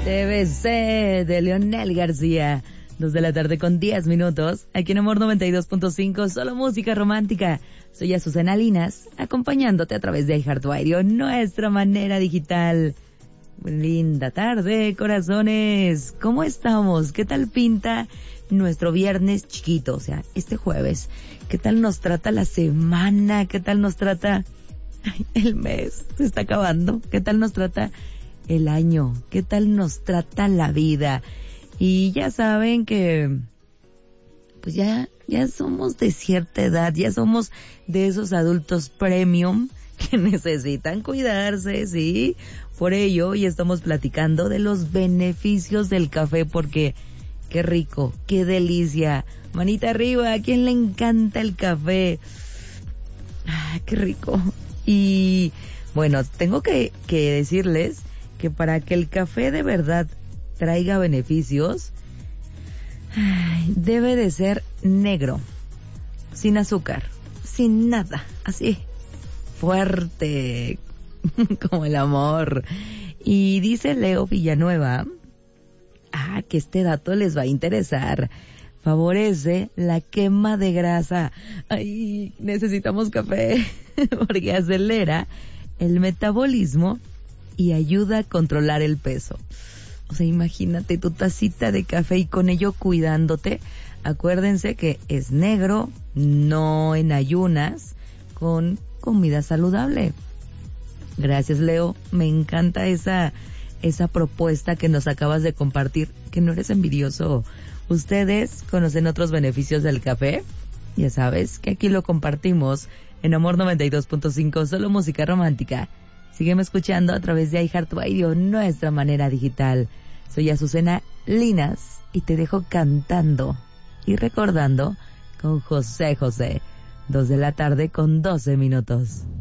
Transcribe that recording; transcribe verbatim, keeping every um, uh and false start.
T V C de Leonel García. Dos de la tarde con diez minutos. Aquí en Amor noventa y dos punto cinco, solo música romántica. Soy Azucena Linas, acompañándote a través de iHeartRadio, nuestra manera digital. Linda tarde, corazones. ¿Cómo estamos? ¿Qué tal pinta nuestro viernes chiquito? O sea, este jueves. ¿Qué tal nos trata la semana? ¿Qué tal nos trata ay, el mes? Se está acabando. ¿Qué tal nos trata el año? ¿Qué tal nos trata la vida? Y ya saben que pues ya ya somos de cierta edad, ya somos de esos adultos premium que necesitan cuidarse, ¿sí? Por ello hoy estamos platicando de los beneficios del café, porque qué rico, qué delicia. Manita arriba, ¿a quién le encanta el café? Ah, qué rico. Y bueno, tengo que, que decirles que para que el café de verdad traiga beneficios, ay, debe de ser negro, sin azúcar, sin nada, así, fuerte, como el amor. Y dice Leo Villanueva, ah, que este dato les va a interesar, favorece la quema de grasa. Ay, necesitamos café, porque acelera el metabolismo y ayuda a controlar el peso. O sea, imagínate tu tacita de café y con ello cuidándote. Acuérdense que es negro, no en ayunas, con comida saludable. Gracias, Leo. Me encanta esa, esa propuesta que nos acabas de compartir, que no eres envidioso. ¿Ustedes conocen otros beneficios del café? Ya sabes que aquí lo compartimos en Amor noventa y dos punto cinco, solo música romántica. Sígueme escuchando a través de iHeartRadio, nuestra manera digital. Soy Azucena Linas y te dejo cantando y recordando con José José. Dos de la tarde con doce minutos.